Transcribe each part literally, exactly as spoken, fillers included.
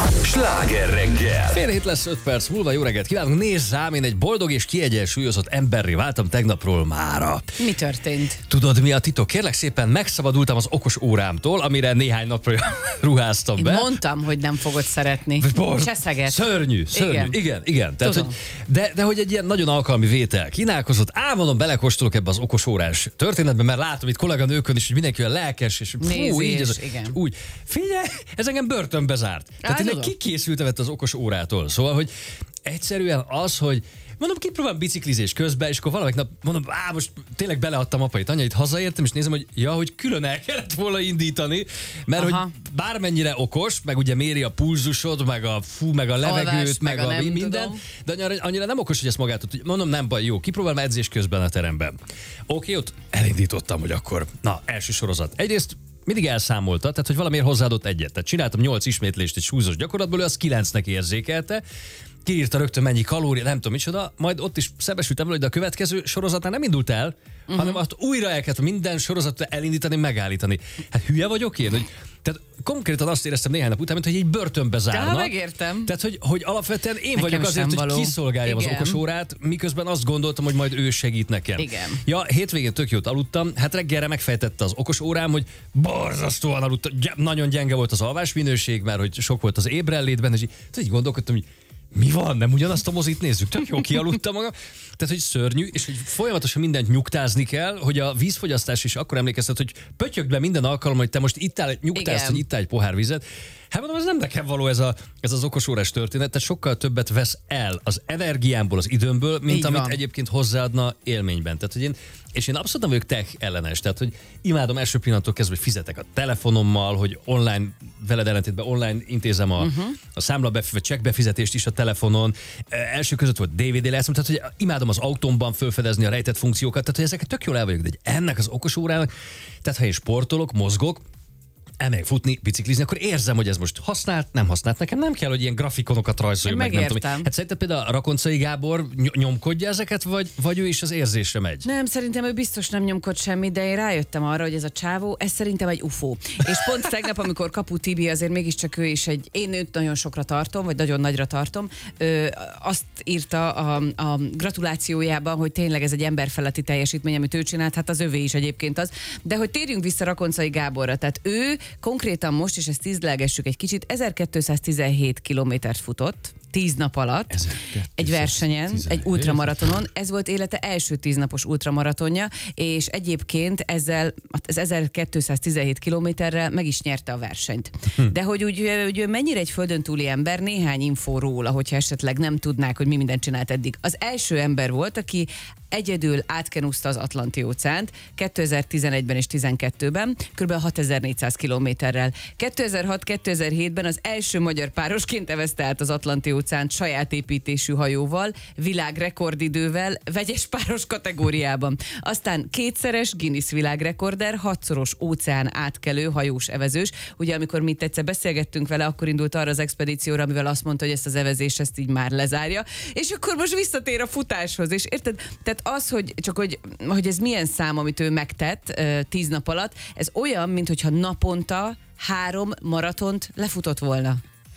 Sláger reggel. Fél hét lesz öt perc múlva, jó reggelt kívánunk. Nézz rám, én egy boldog és kiegyensúlyozott emberré váltam tegnapról mára. Mi történt? Tudod, mi a titok? Kérlek szépen, megszabadultam az okos órámtól, amire néhány napra ruháztam Én be. mondtam, hogy nem fogod szeretni. Bor, Cseszeget. Szörnyű, szörnyű. Igen, igen. igen. Tehát, hogy, de, de hogy egy ilyen nagyon alkalmi vétel kínálkozott. Álmodom, belekóstolok ebbe az okos órás történetbe, mert látom itt kolléganőkön is, hogy mindenki olyan lelkes, és fú, Nézés, így, ez, igen. úgy. Figyelj, ez engem börtönbe zárt. Tehát Á, én tudom. kikészültem ettől az okos órától. Szóval, hogy egyszerűen az, hogy mondom, kipróbálom biciklizés közben, és akkor valamelyik nap mondom, á, most tényleg beleadtam apait, anyait, hazaértem, és nézem, hogy ja, hogy külön el kellett volna indítani, mert Aha. hogy bármennyire okos, meg ugye méri a pulzusod, meg a fú, meg a levegőt, Alvást, meg, meg a a nem minden, tudom. de annyira, annyira nem okos, hogy ezt magát, hogy mondom, nem baj, jó, kipróbálom edzés közben a teremben. Oké, ott elindítottam, hogy akkor, na, első sorozat. Egyrészt mindig elszámolta, tehát hogy valamiért hozzáadott egyet. Tehát csináltam nyolc ismétlést egy súlyos gyakorlatból, ő az kilencnek érzékelte, kiírta rögtön mennyi kalória, nem tudom micsoda, majd ott is szembesültem vele, hogy de a következő sorozatnál nem indult el, uh-huh. hanem azt újra el kellett minden sorozatot elindítani, megállítani. Hát hülye vagyok én, hogy tehát konkrétan azt éreztem néhány nap után, mint hogy egy börtönbe zárna. De megértem. Tehát, hogy, hogy alapvetően én Nekem vagyok azért, sem hogy való. kiszolgáljam Igen. az okos órát, miközben azt gondoltam, hogy majd ő segít nekem. Igen. Ja, hétvégén tök jót aludtam, hát reggelre megfejtette az okos órám, hogy borzasztóan aludtam, gy- nagyon gyenge volt az alvásminőség, mert hogy sok volt az ébrellétben, és így, így gondolkodtam, hogy mi van? Nem ugyanazt a mozit nézzük? Tök jó kialudtam magam. Tehát, hogy szörnyű, és hogy folyamatosan mindent nyugtázni kell, hogy a vízfogyasztás is akkor emlékeztet, hogy pötyögd be minden alkalommal, hogy te most ittál, nyugtálsz, Igen. hogy ittál egy pohár vizet. Hát mondom, ez nem nekem való ez, a, ez az okosórás történet, tehát sokkal többet vesz el az energiámból, az időmből, mint Így amit van. egyébként hozzáadna élményben. Tehát, hogy én, és én abszolút nem vagyok tech ellenes, tehát, hogy imádom első pillanattól kezdve, hogy fizetek a telefonommal, hogy online, veled ellentétben online intézem a, uh-huh. a számlabefizetést, vagy csekkbefizetést is a telefonon. Első között volt dé vé dé lejátszom, tehát, hogy imádom az autómban felfedezni a rejtett funkciókat, tehát, hogy ezeket tök jól el vagyok, de ennek az okos órának, tehát ha én sportolok, mozgok, elmegyek futni, biciklizni, akkor érzem, hogy ez most használt, nem használt. Nekem nem kell, hogy ilyen grafikonokat rajzoljon Én meg, nem tudom. megértem. Hát szerinted például a Rakoncai Gábor ny- nyomkodja ezeket, vagy, vagy ő is az érzésre megy? Nem, szerintem ő biztos nem nyomkod semmit, de én rájöttem arra, hogy ez a csávó, ez szerintem egy ufó. És pont tegnap, amikor Kapu Tibi, azért mégiscsak ő is egy, én őt nagyon sokra tartom, vagy nagyon nagyra tartom, ö, azt írta a, a gratulációjában, hogy tényleg ez egy emberfeletti teljesítmény, amit ő csinált, hát az övé is egyébként az. De hogy térjünk vissza Rakoncai Gáborra, tehát ő konkrétan most, és ezt tízlelgessük egy kicsit, ezerkétszáztizenhét kilométert futott, tíz nap alatt, egy versenyen, egy ultramaratonon. Ez volt élete első tíznapos ultramaratonja, és egyébként ezzel az ezerkétszáztizenhét kilométerrel meg is nyerte a versenyt. De hogy úgy, hogy ő mennyire egy földön túli ember, néhány infó róla, hogyha esetleg nem tudnák, hogy mi mindent csinált eddig. Az első ember volt, aki egyedül átkenúzta az Atlanti-óceánt kétezer-tizenegyben és tizenkettőben, kb. hatezer-négyszáz kilométerrel. kétezer-hat kétezer-hétben az első magyar párosként evezte át az Atlanti-óceánt saját építésű hajóval, világrekordidővel, vegyes páros kategóriában. Aztán kétszeres Guinness világrekorder, hatszoros óceán átkelő hajós evezős. Ugye amikor mi itt egyszer beszélgettünk vele, akkor indult arra az expedícióra, amivel azt mondta, hogy ezt az evezést ezt így már lezárja, és akkor most visszatér a futáshoz, és érted? Tehát az, hogy csak hogy, hogy ez milyen szám, amit ő megtett uh, tíz nap alatt, ez olyan, mintha naponta három maratont lefutott volna.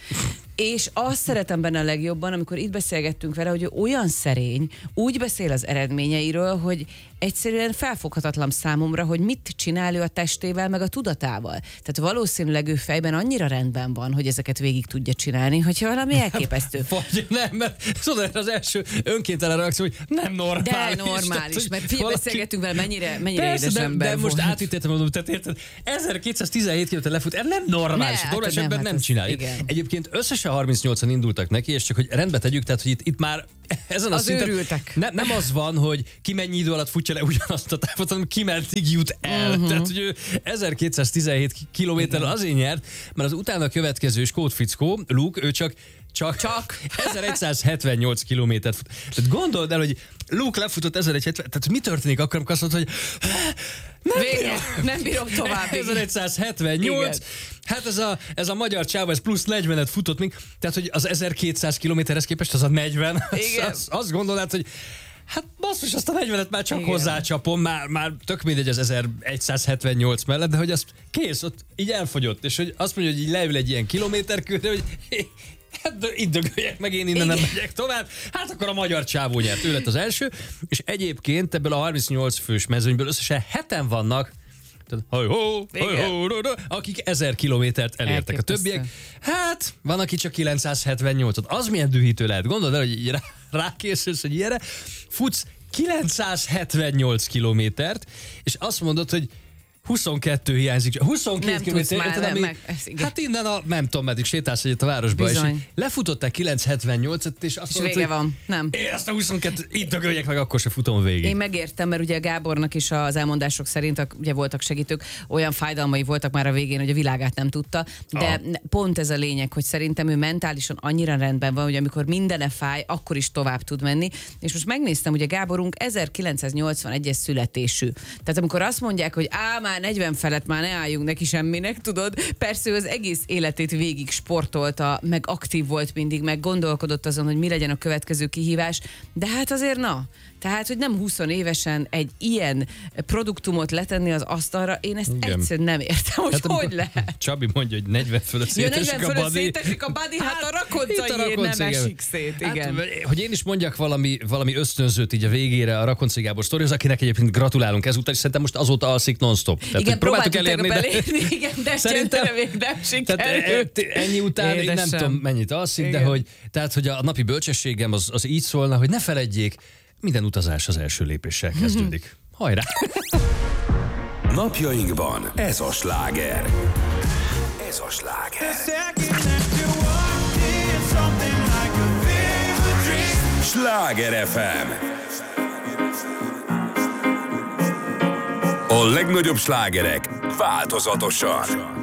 És azt szeretem benne a legjobban, amikor itt beszélgettünk vele, hogy ő olyan szerény, úgy beszél az eredményeiről, hogy egyszerűen felfoghatatlan számomra, hogy mit csinál ő a testével, meg a tudatával. Tehát valószínűleg ő fejben annyira rendben van, hogy ezeket végig tudja csinálni, hogyha valami elképesztő. Vagy nem, mert szóval az első önkéntelen reakció, hogy nem normális. De normális, tehát, mert figyelj, valaki... beszélgettünk vele, mennyire, mennyire Persze, édes de, ember de most volt. átüttettem, mondom, tehát érted, ezerkétszáztizenhét kilométer lefut, ez nem normális, Ne, normális hát ember nem, nem hát ez- csinálja. igen. Egyébként összesen harmincnyolcan indultak neki, és csak hogy rendbe tegyük, tehát hogy itt, itt már ezen a Az szinten őrültek. ne, nem az van, hogy ki mennyi idő alatt futja le ugyanazt a távot, hanem ki meddig jut el. Uh-huh. Tehát, hogy ő ezerkétszáztizenhét kilométerrel azért nyert, mert az utána következő skót fickó, Luke, ő csak Csak, Csak. ezeregyszázhetvennyolc kilométert fut. Tehát gondold el, hogy Luke lefutott ezeregyszázhetven, tehát mi történik akkor, amikor azt mondta, hogy nem Vége, bírom. nem bírom tovább. ezeregyszázhetvennyolc. Igen. Hát ez a, ez a magyar csáva, ez plusz negyvenet futott még, tehát hogy az ezerkétszáz kilométerhez képest az a negyven, az, Igen. az, azt gondolnád, hogy Hát basszus, azt a negyvenet már csak Igen. hozzácsapom, már, már tök mindegy az ezerszázhetvennyolc mellett, de hogy azt kész, ott így elfogyott, és hogy azt mondja, hogy így leül egy ilyen kilométerkörre, hogy hát itt dögöljek meg, én innen nem megyek tovább. Hát akkor a magyar csávó nyert, ő lett az első, és egyébként ebből a harmincnyolc fős mezőnyből összesen heten vannak, haj-hó, haj-hó, akik ezer kilométert elértek. A többiek, hát van, aki csak kilencszázhetvennyolcot. Az milyen dühítő lehet. Gondold el, hogy így rá, rákészülsz, hogy ilyenre, futsz kilencszázhetvennyolc kilométert, és azt mondod, hogy huszonkettő hiányzik. huszonkettő kilométer, már, nem, meg, hát innen a, nem tudom, meddig sétálsz egyet a városba, Bizony. és lefutottál kilencszázhetvennyolcot, és azt és mondod, vége hogy van. Nem. én azt a huszonkettőt itt dögöljek meg, akkor se futom végig. Én megértem, mert ugye Gábornak is az elmondások szerint, ugye voltak segítők, olyan fájdalmai voltak már a végén, hogy a világát nem tudta, de Ah. pont ez a lényeg, hogy szerintem ő mentálisan annyira rendben van, hogy amikor mindene fáj, akkor is tovább tud menni. És most megnéztem, ugye Gáborunk ezerkilencszáznyolcvanegyes születésű. Tehát amikor azt mondják, hogy á, már negyven felett már ne álljunk neki semminek, tudod? Persze ő az egész életét végig sportolta, meg aktív volt mindig, meg gondolkodott azon, hogy mi legyen a következő kihívás, de hát azért na, tehát, hogy nem húsz évesen egy ilyen produktumot letenni az asztalra, én ezt Igen. egyszerűen nem értem, hogy Hát, hogy lehet. Csabi mondja, hogy negyven fölött Ja, szétesik negyven a fölött badi. szétesik a badi, hát a itt rakoncai Rakonci, nem igen. esik szét, igen. Hát, hogy én is mondjak valami, valami ösztönzőt így a végére a Rakonci Gábor sztorihoz, akinek egyébként gratulálunk ezúttal, és szerintem most azóta alszik non-stop. Tehát, Igen, hogy próbáltuk próbáltuk elérni, tegnap de... elérni, igen, de Szerintem- szerintem még nem Tehát sikerült. e- ennyi után én nem Édesem. tudom mennyit alszik, de Igen. hogy, tehát, hogy a napi bölcsességem az, az így szólna, hogy ne feledjék, minden utazás az első lépéssel kezdődik. Hajrá! Napjainkban ez a sláger. Ez a sláger. Sláger ef em. A legnagyobb slágerek változatosan.